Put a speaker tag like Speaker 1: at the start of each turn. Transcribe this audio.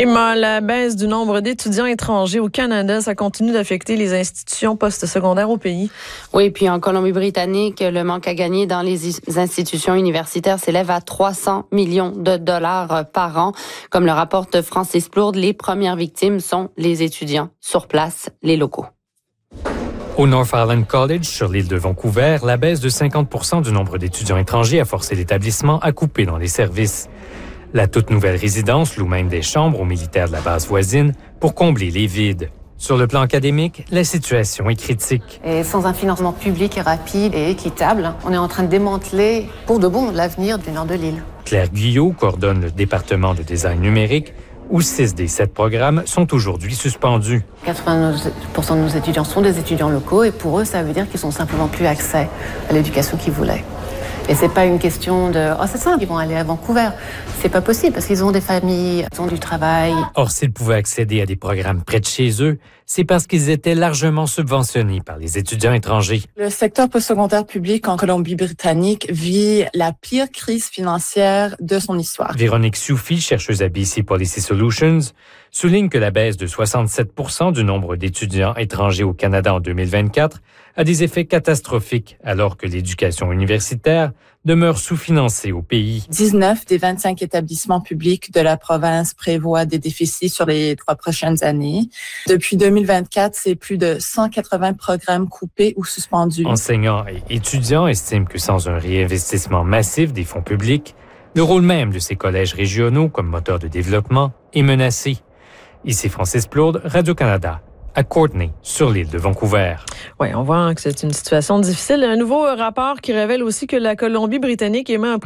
Speaker 1: Emma, la baisse du nombre d'étudiants étrangers au Canada, ça continue d'affecter les institutions postsecondaires au pays.
Speaker 2: Oui, puis en Colombie-Britannique, le manque à gagner dans les institutions universitaires s'élève à 300 millions de dollars par an. Comme le rapporte Francis Plourde, les premières victimes sont les étudiants sur place, les locaux.
Speaker 3: Au North Island College, sur l'île de Vancouver, la baisse de 50% du nombre d'étudiants étrangers a forcé l'établissement à couper dans les services. La toute nouvelle résidence loue même des chambres aux militaires de la base voisine pour combler les vides. Sur le plan académique, la situation est critique.
Speaker 4: Et sans un financement public et rapide et équitable, on est en train de démanteler pour de bon l'avenir du nord de l'île.
Speaker 3: Claire Guyot coordonne le département de design numérique, où 6 des 7 programmes sont aujourd'hui suspendus.
Speaker 4: 90% de nos étudiants sont des étudiants locaux et pour eux, ça veut dire qu'ils n'ont simplement plus accès à l'éducation qu'ils voulaient. Et c'est pas une question de « oh, c'est simple, ils vont aller à Vancouver ». C'est pas possible parce qu'ils ont des familles, ils ont du travail.
Speaker 3: Or, s'ils pouvaient accéder à des programmes près de chez eux, c'est parce qu'ils étaient largement subventionnés par les étudiants étrangers.
Speaker 5: Le secteur postsecondaire public en Colombie-Britannique vit la pire crise financière de son histoire.
Speaker 3: Véronique Soufi, chercheuse à BC Policy Solutions, souligne que la baisse de 67% du nombre d'étudiants étrangers au Canada en 2024 a des effets catastrophiques alors que l'éducation universitaire demeure sous-financée au pays.
Speaker 5: 19 des 25 établissements publics de la province prévoient des déficits sur les 3 prochaines années. Depuis 2024, c'est plus de 180 programmes coupés ou suspendus.
Speaker 3: Enseignants et étudiants estiment que sans un réinvestissement massif des fonds publics, le rôle même de ces collèges régionaux comme moteur de développement est menacé. Ici Francis Plourde, Radio-Canada, à Courtenay, sur l'île de Vancouver.
Speaker 1: Oui, on voit que c'est une situation difficile. Un nouveau rapport qui révèle aussi que la Colombie-Britannique émet un